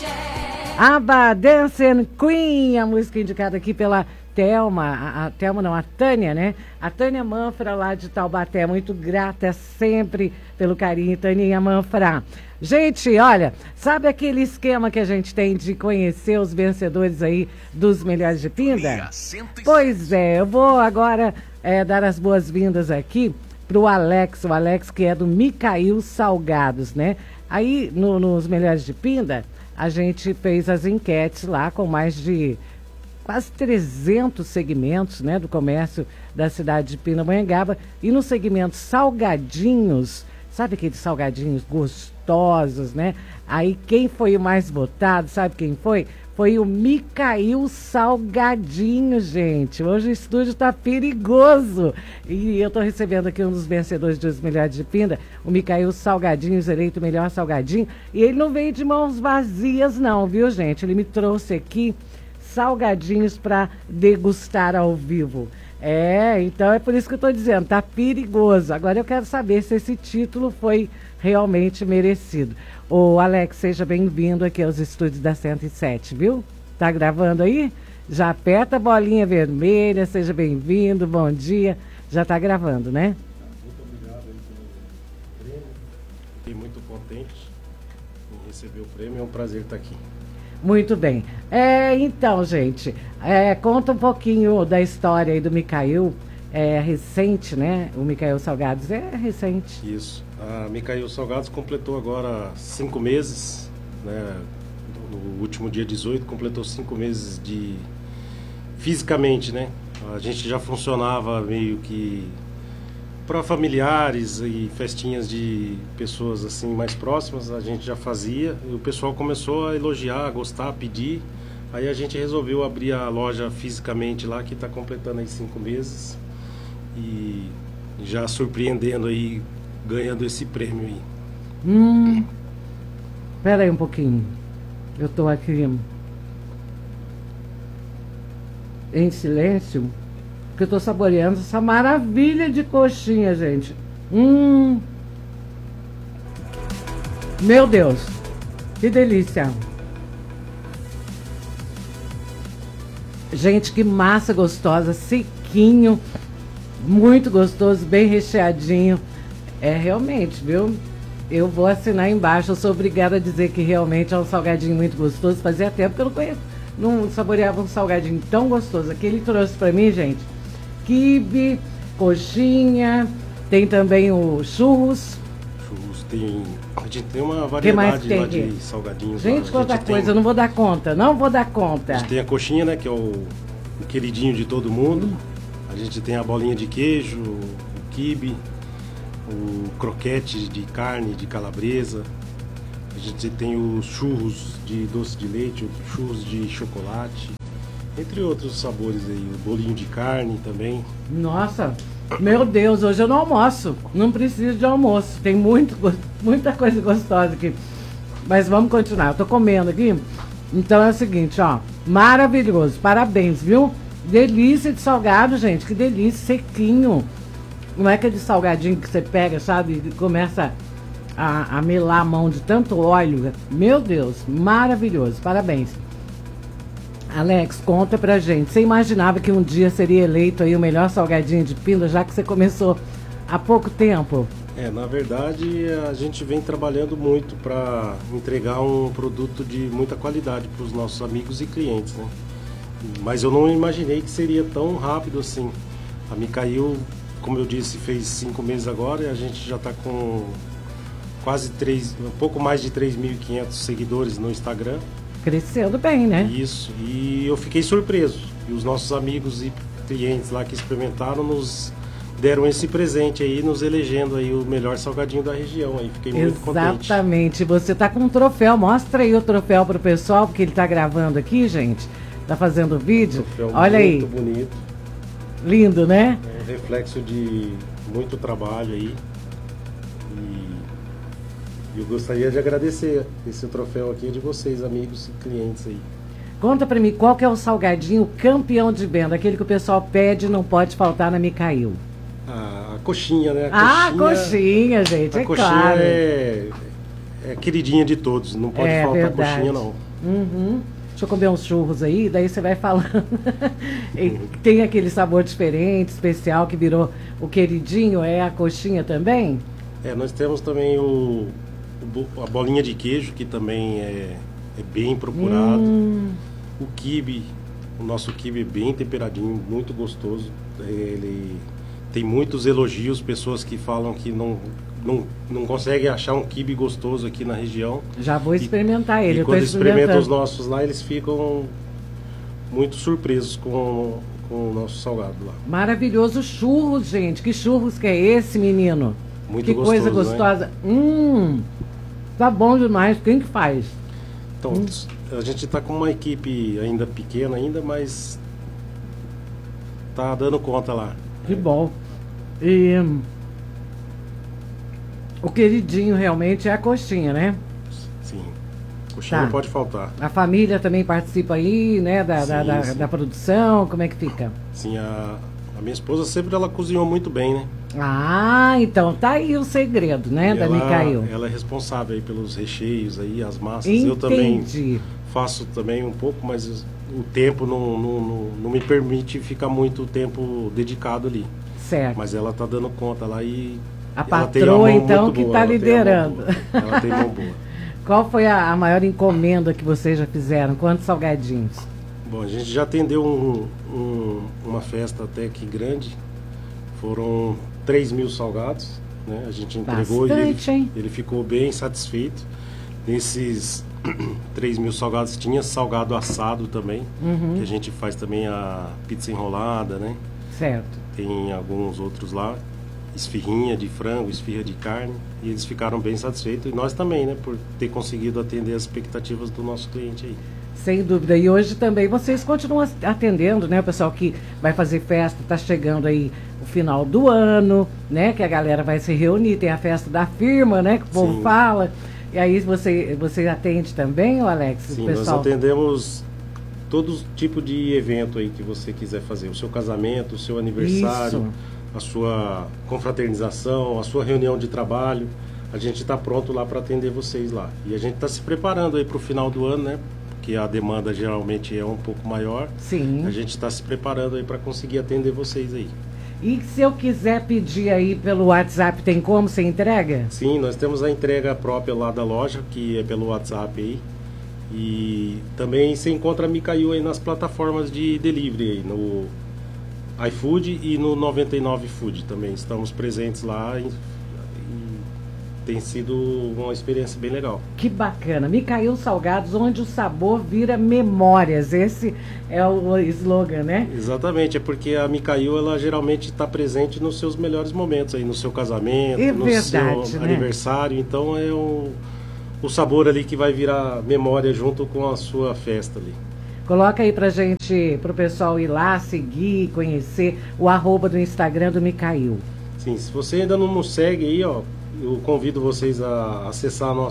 ABBA, Dancing Queen, a música indicada aqui pela Thelma, a Thelma não, a Tânia, né? A Tânia Manfra lá de Taubaté, muito grata sempre pelo carinho, Taninha Manfra. Gente, olha, sabe aquele esquema que a gente tem de conhecer os vencedores aí dos Melhores de Pinda? Pois é, eu vou agora dar as boas-vindas aqui pro Alex, o Alex que é do Micail Salgados, né? Aí nos Melhores de Pinda, a gente fez as enquetes lá com mais de quase 300 segmentos, né, do comércio da cidade de Pindamonhangaba. E no segmento salgadinhos, sabe aqueles salgadinhos gostosos, né? Aí quem foi o mais votado, sabe quem foi? Foi o Micail Salgadinho, gente. Hoje o estúdio tá perigoso. E eu tô recebendo aqui um dos vencedores dos Melhores de Pinda, o Micail Salgadinhos, eleito o melhor salgadinho. E ele não veio de mãos vazias não, viu, gente? Ele me trouxe aqui salgadinhos para degustar ao vivo. Então é por isso que eu tô dizendo, tá perigoso. Agora eu quero saber se esse título foi realmente merecido. Ô Alex, seja bem-vindo aqui aos estúdios da 107, viu? Tá gravando aí? Já aperta a bolinha vermelha, seja bem-vindo, bom dia. Já tá gravando, né? Muito obrigado pelo prêmio. Fiquei muito contente em receber o prêmio, é um prazer estar aqui. Muito bem. Então, gente, conta um pouquinho da história aí do Micail. É recente, né? O Micail Salgados é recente. Isso. A Micail Salgados completou agora 5 meses, né? No último dia 18, completou 5 meses de... fisicamente, né? A gente já funcionava meio que para familiares e festinhas de pessoas assim mais próximas, a gente já fazia e o pessoal começou a elogiar, a gostar, a pedir. Aí a gente resolveu abrir a loja fisicamente lá, que está completando aí 5 meses e já surpreendendo aí, ganhando esse prêmio aí. Espera aí um pouquinho, eu estou aqui em silêncio, porque eu estou saboreando essa maravilha de coxinha, gente. Meu Deus, que delícia. Gente, que massa gostosa, sequinho, muito gostoso, bem recheadinho. Realmente, viu? Eu vou assinar embaixo, eu sou obrigada a dizer que realmente é um salgadinho muito gostoso. Fazia tempo que eu não saboreava um salgadinho tão gostoso. Aqui ele trouxe pra mim, gente, quibe, coxinha, tem também o churros. A gente tem uma variedade lá de salgadinhos. Gente, quanta coisa, eu não vou dar conta. A gente tem a coxinha, né, que é o queridinho de todo mundo. A gente tem a bolinha de queijo, o quibe, o croquete de carne, de calabresa. A gente tem os churros de doce de leite, os churros de chocolate, entre outros sabores aí, o bolinho de carne também. Nossa, meu Deus, hoje eu não almoço, não preciso de almoço, tem muita coisa gostosa aqui. Mas vamos continuar, eu tô comendo aqui. Então é o seguinte, ó, maravilhoso, parabéns, viu? Delícia de salgado, gente, que delícia, sequinho. Não é aquele salgadinho que você pega, sabe, e começa a melar a mão de tanto óleo. Meu Deus, maravilhoso, parabéns. Alex, conta pra gente, você imaginava que um dia seria eleito aí o melhor salgadinho de Pinda, já que você começou há pouco tempo? Na verdade, a gente vem trabalhando muito para entregar um produto de muita qualidade para os nossos amigos e clientes, né? Mas eu não imaginei que seria tão rápido assim. A Micail, como eu disse, fez 5 meses agora e a gente já está com um pouco mais de 3.500 seguidores no Instagram. Crescendo bem, né? Isso, e eu fiquei surpreso. E os nossos amigos e clientes lá que experimentaram nos deram esse presente aí, nos elegendo aí o melhor salgadinho da região. Aí fiquei muito contente. Exatamente, você tá com um troféu, mostra aí o troféu pro pessoal, porque ele tá gravando aqui, gente. Tá fazendo vídeo. Troféu olha aí. Muito bonito. Lindo, né? É um reflexo de muito trabalho aí. E eu gostaria de agradecer esse troféu aqui de vocês, amigos e clientes aí. Conta pra mim, qual que é o salgadinho campeão de venda? Aquele que o pessoal pede e não pode faltar na Micail. A coxinha, né? Coxinha, gente, a é coxinha claro. é queridinha de todos, não pode faltar verdade. coxinha não. Uhum. Deixa eu comer uns churros aí, daí você vai falando. Tem aquele sabor diferente, especial, que virou o queridinho, é a coxinha também? Nós temos também a bolinha de queijo, que também é bem procurado. O quibe, o nosso quibe é bem temperadinho, muito gostoso. Ele tem muitos elogios, pessoas que falam que não conseguem achar um quibe gostoso aqui na região. Já vou experimentar ele. E quando experimentam os nossos lá, eles ficam muito surpresos com o nosso salgado lá. Maravilhoso. Churros, gente. Que churros que é esse, menino? Muito que gostoso, coisa gostosa. Né? Tá bom demais. Quem que faz? Então, a gente está com uma equipe ainda pequena mas tá dando conta lá. Que bom. E o queridinho realmente é a coxinha, né? Sim. Coxinha não pode faltar. A família também participa aí, né? Da produção, como é que fica? Sim, a minha esposa sempre ela cozinhou muito bem, né? Ah, então tá aí o segredo, né, da Micael. Ela é responsável aí pelos recheios aí, as massas. Entendi. Eu também faço também um pouco, mas o tempo não me permite ficar muito tempo dedicado ali. Certo. Mas ela tá dando conta lá e a patroa então que está liderando. Ela tem mão boa. Qual foi a maior encomenda que vocês já fizeram? Quantos salgadinhos? Bom, a gente já atendeu uma festa até que grande. Foram 3.000 salgados, né? A gente entregou. Bastante, e ele ficou bem satisfeito. Nesses 3.000 salgados tinha salgado assado também, que a gente faz também a pizza enrolada, né? Certo. Tem alguns outros lá, esfirrinha de frango, esfirra de carne, e eles ficaram bem satisfeitos, e nós também, né, por ter conseguido atender as expectativas do nosso cliente aí. Sem dúvida. E hoje também vocês continuam atendendo, né? O pessoal que vai fazer festa, está chegando aí o final do ano, né? Que a galera vai se reunir, tem a festa da firma, né? Que o povo fala. E aí você atende também, Alex? Sim, pessoal? Nós atendemos todo tipo de evento aí que você quiser fazer. O seu casamento, o seu aniversário, a sua confraternização, a sua reunião de trabalho. A gente está pronto lá para atender vocês lá. E a gente está se preparando aí para o final do ano, né? Que a demanda geralmente é um pouco maior. Sim. A gente está se preparando aí para conseguir atender vocês aí. E se eu quiser pedir aí pelo WhatsApp, tem como você entrega? Sim, nós temos a entrega própria lá da loja, que é pelo WhatsApp aí. E também você encontra a Micael aí nas plataformas de delivery aí, no iFood e no 99 Food também. Estamos presentes lá e tem sido uma experiência bem legal. Que bacana. Micael Salgados, onde o sabor vira memórias. Esse é o slogan, né? Exatamente, é porque a Micael, ela geralmente está presente nos seus melhores momentos aí, no seu casamento, no seu aniversário. Então é o sabor ali que vai virar memória junto com a sua festa ali. Coloca aí pra gente, pro pessoal ir lá, seguir, conhecer o @ do Instagram do Micael. Sim, se você ainda não nos segue aí, ó, eu convido vocês a acessar a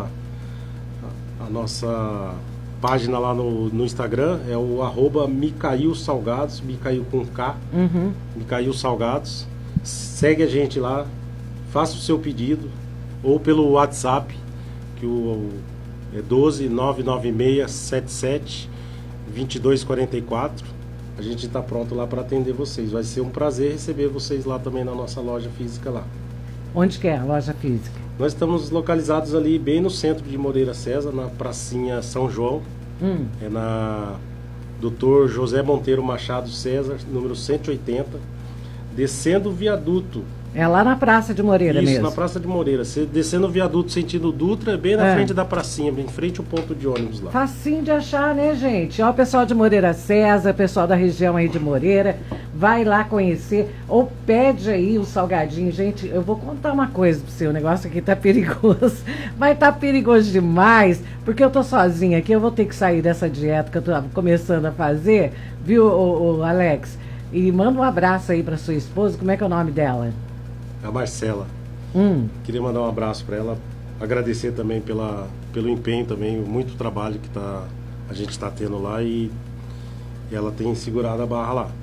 nossa página lá no Instagram, é o @Micael Salgados, Micael com K, Micael Salgados. Segue a gente lá, faça o seu pedido, ou pelo WhatsApp, que é 12 996 77 2244. A gente está pronto lá para atender vocês. Vai ser um prazer receber vocês lá também na nossa loja física lá. Onde que é a loja física? Nós estamos localizados ali bem no centro de Moreira César, na pracinha São João. É na Dr. José Monteiro Machado César, número 180, descendo o viaduto. É lá na Praça de Moreira mesmo? Isso, na Praça de Moreira. Você descendo o viaduto sentido Dutra, bem na frente da pracinha, bem em frente ao ponto de ônibus lá. Facinho de achar, né, gente? Ó, o pessoal de Moreira César, pessoal da região aí de Moreira, vai lá conhecer, ou pede aí o salgadinho. Gente, eu vou contar uma coisa pro você, o negócio aqui tá perigoso. Vai tá perigoso demais, porque eu tô sozinha aqui, eu vou ter que sair dessa dieta que eu tô começando a fazer, viu, o Alex? E manda um abraço aí pra sua esposa, como é que é o nome dela? A Marcela. Queria mandar um abraço para ela, agradecer também pelo empenho também, muito trabalho que a gente está tendo lá e ela tem segurado a barra lá.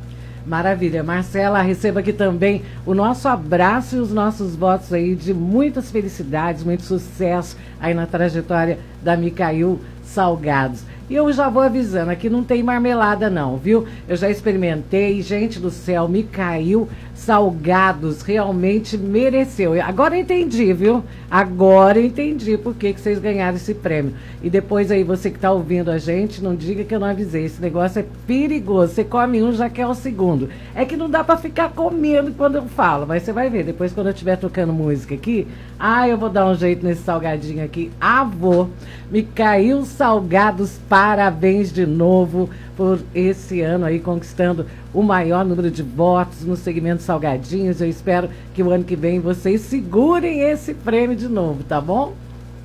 Maravilha. Marcela, receba aqui também o nosso abraço e os nossos votos aí de muitas felicidades, muito sucesso aí na trajetória da Micail Salgados. E eu já vou avisando, aqui não tem marmelada não, viu? Eu já experimentei, gente do céu, Micail Salgados realmente mereceu. Agora eu entendi, viu? Agora eu entendi por que vocês ganharam esse prêmio. E depois aí, você que está ouvindo a gente, não diga que eu não avisei. Esse negócio é perigoso. Você come um, já quer o segundo. É que não dá para ficar comendo quando eu falo, mas você vai ver. Depois, quando eu estiver tocando música aqui, eu vou dar um jeito nesse salgadinho aqui. Vou. Micail Salgados, parabéns de novo por esse ano aí conquistando o maior número de votos no segmento salgadinhos. Eu espero que o ano que vem vocês segurem esse prêmio de novo, tá bom?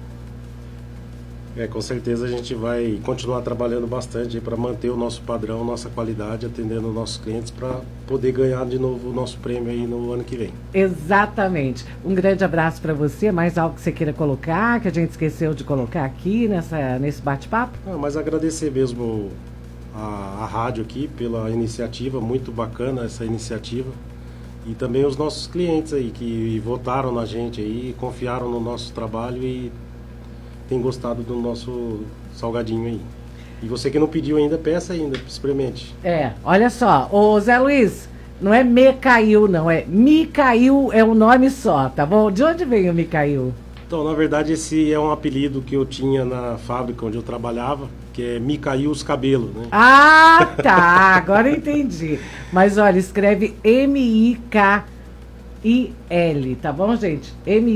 Com certeza a gente vai continuar trabalhando bastante para manter o nosso padrão, nossa qualidade, atendendo os nossos clientes para poder ganhar de novo o nosso prêmio aí no ano que vem. Exatamente. Um grande abraço para você. Mais algo que você queira colocar, que a gente esqueceu de colocar aqui nesse bate-papo? Mas agradecer mesmo a rádio aqui pela iniciativa, muito bacana essa iniciativa. E também os nossos clientes aí que votaram na gente aí, confiaram no nosso trabalho e tem gostado do nosso salgadinho aí. E você que não pediu ainda, peça ainda, experimente. Olha só, ô Zé Luiz, não é Micail não, é Micail, é um nome só, tá bom? De onde veio o Micail? Então, na verdade, esse é um apelido que eu tinha na fábrica onde eu trabalhava, que é Micail os Cabelos, né? Tá, agora eu entendi. Mas olha, escreve M-I-K-I-L, tá bom, gente?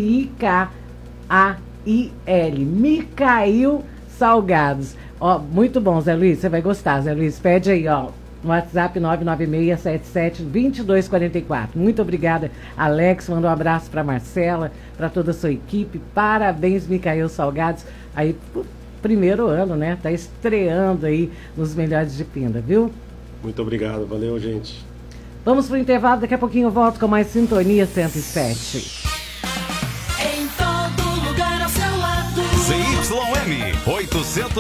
M-I-K-A-I-L, Micail Salgados. Ó, muito bom, Zé Luiz, você vai gostar, Zé Luiz. Pede aí, ó, no WhatsApp 996772244. Muito obrigada, Alex. Manda um abraço para Marcela, para toda a sua equipe. Parabéns, Micail Salgados. Aí, primeiro ano, né? Tá estreando aí nos Melhores de Pinda, viu? Muito obrigado, valeu, gente. Vamos pro intervalo, daqui a pouquinho eu volto com mais Sintonia 107. Em todo lugar ao seu lado. ZYM